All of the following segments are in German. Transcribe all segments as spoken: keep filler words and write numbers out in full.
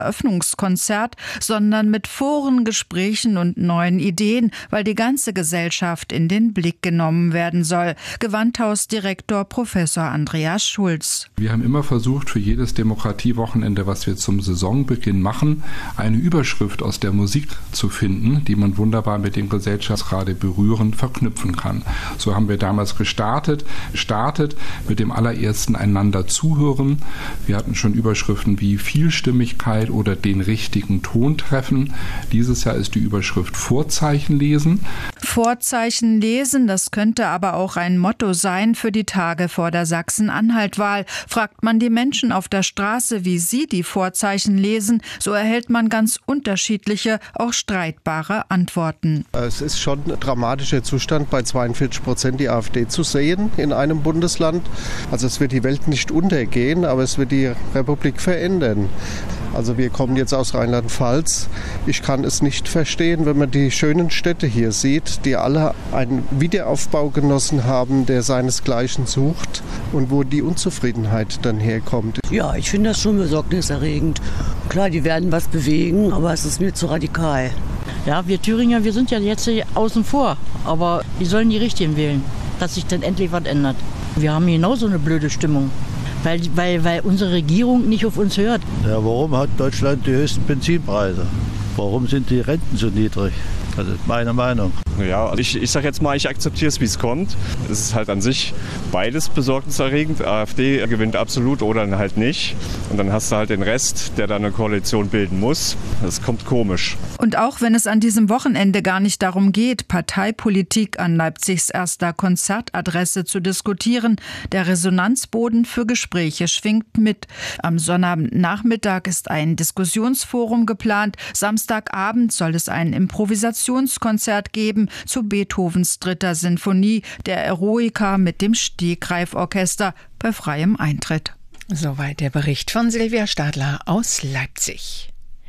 Eröffnungskonzert, sondern mit Forengesprächen und neuen Ideen, weil die ganze Gesellschaft in den Blick genommen werden soll. Gewandhausdirektor Professor Andreas Schulz. Wir haben immer versucht, für jedes Demokratiewochenende, was wir zum Saisonbeginn machen, eine Überschrift aus der Musik zu finden, die man wunderbar mit dem Gesellschaftsrat berührend verknüpfen kann. So haben wir damals gestartet, gestartet mit dem allerersten Einander zuhören. Wir hatten schon Überschriften wie Vielstimmigkeit oder den richtigen Ton treffen. Dieses Jahr ist die Überschrift Vorzeichen lesen. Vorzeichen lesen, das könnte aber auch ein Motto sein für die Tage vor der Sachsen-Anhalt-Wahl. Fragt man die Menschen auf der Straße, wie sie die Vorzeichen lesen, so erhält man ganz unterschiedliche, auch streitbare Antworten. Es ist schon ein dramatischer Zustand, bei zweiundvierzig Prozent die AfD zu sehen in einem Bundesland. Also es wird die Welt nicht untergehen, aber es wird die Republik verändern. Also wir kommen jetzt aus Rheinland-Pfalz. Ich kann es nicht verstehen, wenn man die schönen Städte hier sieht, die alle einen Wiederaufbau genossen haben, der seinesgleichen sucht und wo die Unzufriedenheit dann herkommt. Ja, ich finde das schon besorgniserregend. Klar, die werden was bewegen, aber es ist mir zu radikal. Ja, wir Thüringer, wir sind ja jetzt hier außen vor, aber die sollen die Richtigen wählen, dass sich dann endlich was ändert. Wir haben genauso eine blöde Stimmung. Weil, weil, weil unsere Regierung nicht auf uns hört. Ja, warum hat Deutschland die höchsten Benzinpreise? Warum sind die Renten so niedrig? Das ist meine Meinung. Ja, ich, ich sage jetzt mal, ich akzeptiere es, wie es kommt. Es ist halt an sich beides besorgniserregend. AfD gewinnt absolut oder halt nicht. Und dann hast du halt den Rest, der dann eine Koalition bilden muss. Das kommt komisch. Und auch wenn es an diesem Wochenende gar nicht darum geht, Parteipolitik an Leipzigs erster Konzertadresse zu diskutieren, der Resonanzboden für Gespräche schwingt mit. Am Sonnabendnachmittag ist ein Diskussionsforum geplant. Samstagabend soll es ein Improvisationskonzert geben zu Beethovens dritter Sinfonie, der Eroica mit dem Stegreiforchester bei freiem Eintritt. Soweit der Bericht von Silvia Stadler aus Leipzig.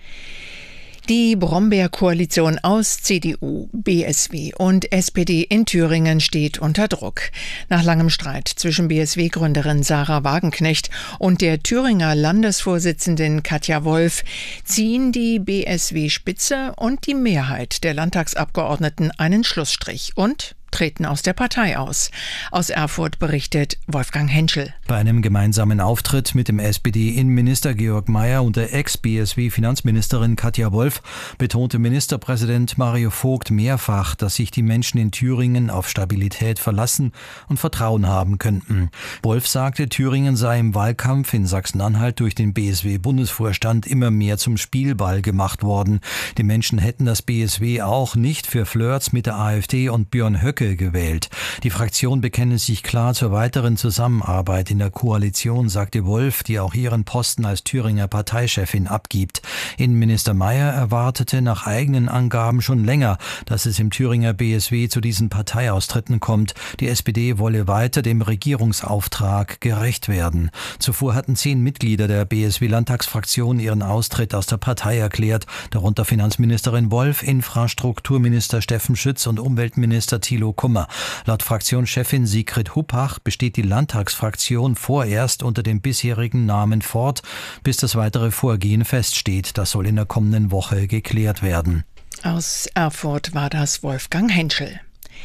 Die Brombeer-Koalition aus C D U, B S W und S P D in Thüringen steht unter Druck. Nach langem Streit zwischen B S W-Gründerin Sarah Wagenknecht und der Thüringer Landesvorsitzenden Katja Wolf ziehen die B S W-Spitze und die Mehrheit der Landtagsabgeordneten einen Schlussstrich und treten aus der Partei aus. Aus Erfurt berichtet Wolfgang Henschel. Bei einem gemeinsamen Auftritt mit dem S P D-Innenminister Georg Mayer und der Ex-B S W-Finanzministerin Katja Wolf betonte Ministerpräsident Mario Vogt mehrfach, dass sich die Menschen in Thüringen auf Stabilität verlassen und Vertrauen haben könnten. Wolf sagte, Thüringen sei im Wahlkampf in Sachsen-Anhalt durch den B S W-Bundesvorstand immer mehr zum Spielball gemacht worden. Die Menschen hätten das B S W auch nicht für Flirts mit der AfD und Björn Höcke gewählt. Die Fraktion bekenne sich klar zur weiteren Zusammenarbeit in der Koalition, sagte Wolf, die auch ihren Posten als Thüringer Parteichefin abgibt. Innenminister Mayer erwartete nach eigenen Angaben schon länger, dass es im Thüringer B S W zu diesen Parteiaustritten kommt. Die S P D wolle weiter dem Regierungsauftrag gerecht werden. Zuvor hatten zehn Mitglieder der B S W-Landtagsfraktion ihren Austritt aus der Partei erklärt, darunter Finanzministerin Wolf, Infrastrukturminister Steffen Schütz und Umweltminister Thilo Kummer. Laut Fraktionschefin Sigrid Huppach besteht die Landtagsfraktion vorerst unter dem bisherigen Namen fort, bis das weitere Vorgehen feststeht. Das soll in der kommenden Woche geklärt werden. Aus Erfurt war das Wolfgang Henschel.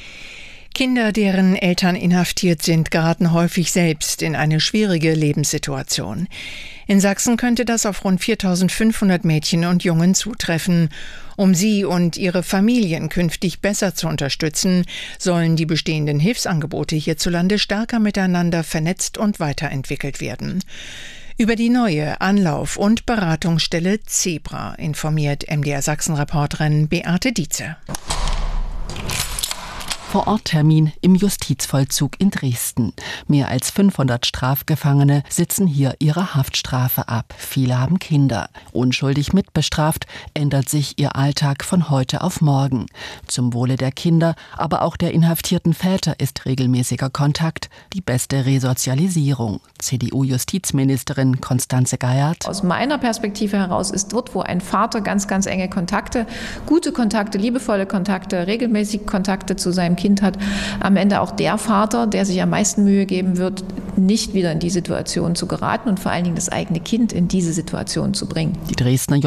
Kinder, deren Eltern inhaftiert sind, geraten häufig selbst in eine schwierige Lebenssituation. In Sachsen könnte das auf rund viertausendfünfhundert Mädchen und Jungen zutreffen. Um sie und ihre Familien künftig besser zu unterstützen, sollen die bestehenden Hilfsangebote hierzulande stärker miteinander vernetzt und weiterentwickelt werden. Über die neue Anlauf- und Beratungsstelle Zebra informiert M D R Sachsen-Reporterin Beate Dietze. Vor-Ort-Termin im Justizvollzug in Dresden. Mehr als fünfhundert Strafgefangene sitzen hier ihre Haftstrafe ab. Viele haben Kinder. Unschuldig mitbestraft, ändert sich ihr Alltag von heute auf morgen. Zum Wohle der Kinder, aber auch der inhaftierten Väter ist regelmäßiger Kontakt die beste Resozialisierung. C D U-Justizministerin Constanze Geiert. Aus meiner Perspektive heraus ist dort, wo ein Vater ganz, ganz enge Kontakte, gute Kontakte, liebevolle Kontakte, regelmäßig Kontakte zu seinem Kind hat, am Ende auch der Vater, der sich am meisten Mühe geben wird, nicht wieder in die Situation zu geraten und vor allen Dingen das eigene Kind in diese Situation zu bringen. Die Dresdner